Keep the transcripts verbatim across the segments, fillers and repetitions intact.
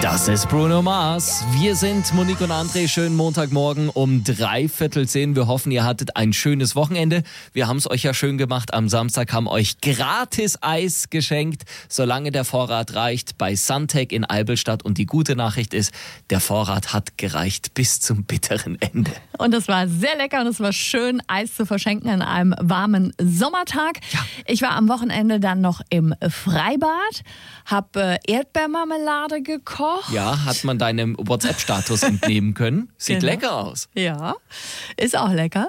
Das ist Bruno Mars. Wir sind Monique und André. Schönen Montagmorgen um dreiviertel zehn. Wir hoffen, ihr hattet ein schönes Wochenende. Wir haben es euch ja schön gemacht. Am Samstag haben euch gratis Eis geschenkt, solange der Vorrat reicht, bei Suntec in Eibelstadt. Und die gute Nachricht ist, der Vorrat hat gereicht bis zum bitteren Ende. Und es war sehr lecker und es war schön, Eis zu verschenken an einem warmen Sommertag. Ja. Ich war am Wochenende dann noch im Freibad, habe äh, Erdbeermarmelade gekocht. Ja, hat man deinem WhatsApp-Status entnehmen können. Sieht Genau. lecker aus. Ja, ist auch lecker.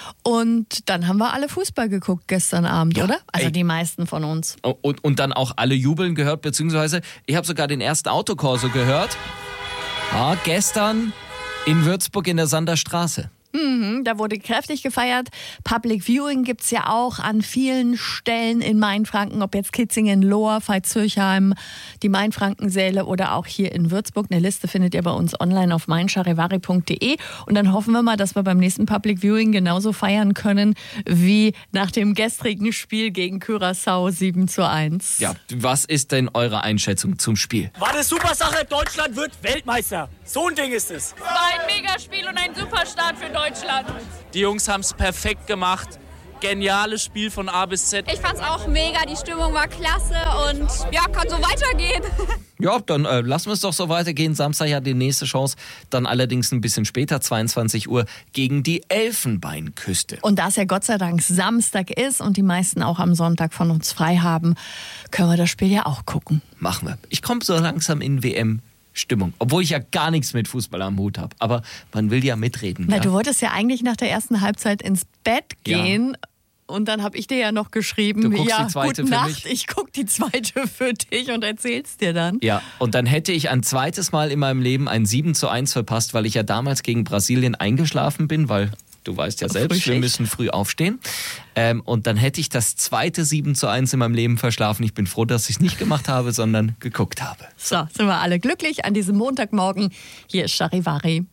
Und dann haben wir alle Fußball geguckt gestern Abend, Ja, oder? Also ey. die meisten von uns. Und, und dann auch alle jubeln gehört, beziehungsweise ich habe sogar den ersten Autokorso gehört. Ja, gestern in Würzburg in der Sanderstraße. Mhm, da wurde kräftig gefeiert. Public Viewing gibt's ja auch an vielen Stellen in Mainfranken, ob jetzt Kitzingen, Lohr, Veitshöchheim, die Mainfrankensäle oder auch hier in Würzburg. Eine Liste findet ihr bei uns online auf mein charivari punkt de. Und dann hoffen wir mal, dass wir beim nächsten Public Viewing genauso feiern können wie nach dem gestrigen Spiel gegen Curaçao sieben zu eins. Ja, was ist denn eure Einschätzung zum Spiel? War eine super Sache, Deutschland wird Weltmeister. So ein Ding ist es. War ein Megaspiel und ein Superstart für Deutschland. Die Jungs haben es perfekt gemacht. Geniales Spiel von A bis Z. Ich fand's auch mega, die Stimmung war klasse und ja, kann so weitergehen. Ja, dann äh, lassen wir es doch so weitergehen. Samstag ja die nächste Chance, dann allerdings ein bisschen später, zweiundzwanzig Uhr, gegen die Elfenbeinküste. Und da es ja Gott sei Dank Samstag ist und die meisten auch am Sonntag von uns frei haben, können wir das Spiel ja auch gucken. Machen wir. Ich komme so langsam in W M-Stimmung, obwohl ich ja gar nichts mit Fußball am Hut habe. Aber man will ja mitreden. Na, ja? du wolltest ja eigentlich nach der ersten Halbzeit ins Bett gehen. Ja. Und dann habe ich dir ja noch geschrieben, Du guckst ja, die zweite gute für Nacht, mich. ich gucke die zweite für dich und erzähl's dir dann. Ja, und dann hätte ich ein zweites Mal in meinem Leben ein sieben zu eins verpasst, weil ich ja damals gegen Brasilien eingeschlafen bin, weil du weißt ja selbst, Frühschicht. wir müssen früh aufstehen. Ähm, und dann hätte ich das zweite sieben zu eins in meinem Leben verschlafen. Ich bin froh, dass ich es nicht gemacht habe, sondern geguckt habe. So, sind wir alle glücklich an diesem Montagmorgen. Hier ist Charivari.